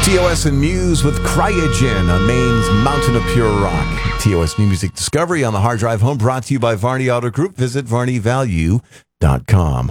TOS and Muse with Cryogen on Maine's Mountain of Pure Rock. TOS New Music Discovery on the Hard Drive Home, brought to you by Varney Auto Group. Visit varneyvalue.com.